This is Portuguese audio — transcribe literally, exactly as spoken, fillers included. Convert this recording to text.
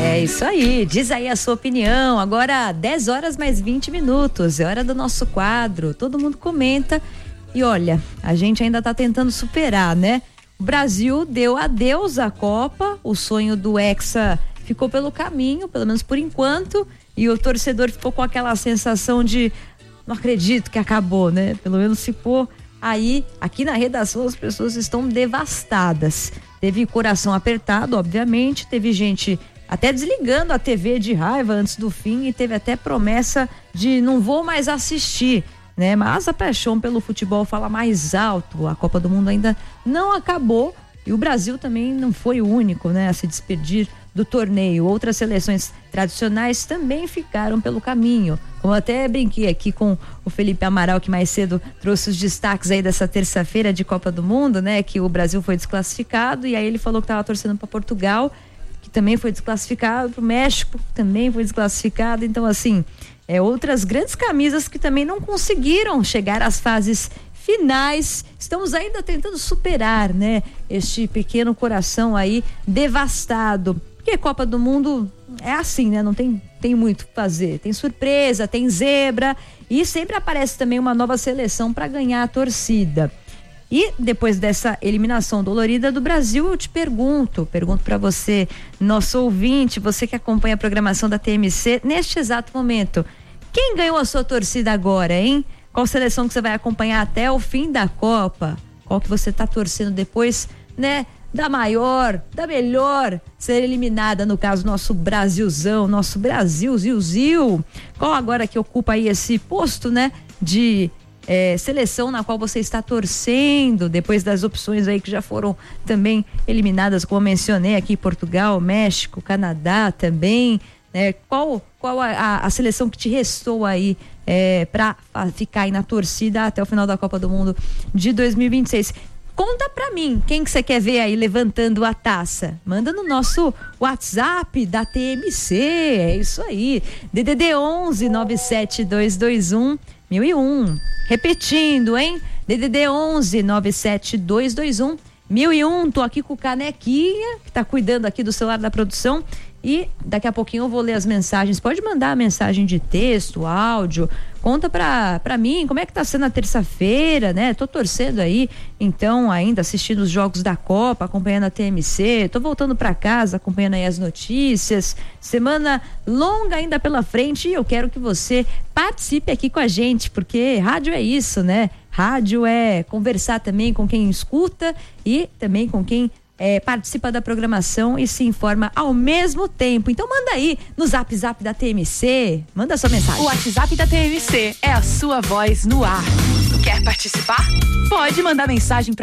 É isso aí, diz aí a sua opinião. Agora dez horas mais vinte minutos, é hora do nosso quadro. Todo mundo comenta e olha, a gente ainda tá tentando superar, né? O Brasil deu adeus à Copa, o sonho do Hexa ficou pelo caminho, pelo menos por enquanto, e o torcedor ficou com aquela sensação de não acredito que acabou, né? Pelo menos ficou aí, aqui na redação as pessoas estão devastadas. Teve coração apertado, obviamente, teve gente até desligando a T V de raiva antes do fim e teve até promessa de não vou mais assistir, né? Mas a paixão pelo futebol fala mais alto. A Copa do Mundo ainda não acabou e o Brasil também não foi o único, né, a se despedir do torneio. Outras seleções tradicionais também ficaram pelo caminho. Como eu até brinquei aqui com o Felipe Amaral, que mais cedo trouxe os destaques aí dessa terça-feira de Copa do Mundo, né? Que o Brasil foi desclassificado e aí ele falou que estava torcendo para Portugal, que também foi desclassificado, para o México, que também foi desclassificado. Então, assim, é, outras grandes camisas que também não conseguiram chegar às fases finais. Estamos ainda tentando superar, né? Este pequeno coração aí devastado. Porque Copa do Mundo é assim, né? Não tem, tem muito o que fazer. Tem surpresa, tem zebra e sempre aparece também uma nova seleção para ganhar a torcida. E depois dessa eliminação dolorida do Brasil, eu te pergunto, pergunto para você, nosso ouvinte, você que acompanha a programação da T M C, neste exato momento, quem ganhou a sua torcida agora, hein? Qual seleção que você vai acompanhar até o fim da Copa? Qual que você tá torcendo depois, né? Da maior, da melhor ser eliminada, no caso, nosso Brasilzão, nosso Brasil, Zil, Zil. Qual agora que ocupa aí esse posto, né? De é, seleção na qual você está torcendo, depois das opções aí que já foram também eliminadas, como eu mencionei aqui, Portugal, México, Canadá também, né? Qual, qual a, a, a seleção que te restou aí é, para ficar aí na torcida até o final da Copa do Mundo de dois mil e vinte e seis? Conta pra mim, quem que você quer ver aí levantando a taça? Manda no nosso WhatsApp da T M C, é isso aí, D D D onze nove sete dois dois um mil e um. Repetindo, hein? D D D onze nove sete dois dois um mil e um. Tô aqui com o Canequinha, que tá cuidando aqui do celular da produção. E daqui a pouquinho eu vou ler as mensagens. Pode mandar a mensagem de texto, áudio. Conta pra, pra mim como é que tá sendo a terça-feira, né? Tô torcendo aí, então, ainda assistindo os jogos da Copa, acompanhando a T M C. Tô voltando pra casa, acompanhando aí as notícias. Semana longa ainda pela frente e eu quero que você participe aqui com a gente, porque rádio é isso, né? Rádio é conversar também com quem escuta e também com quem É, participa da programação e se informa ao mesmo tempo. Então manda aí no Zap Zap da T M C, manda sua mensagem. O WhatsApp da T M C é a sua voz no ar. Quer participar? Pode mandar mensagem pra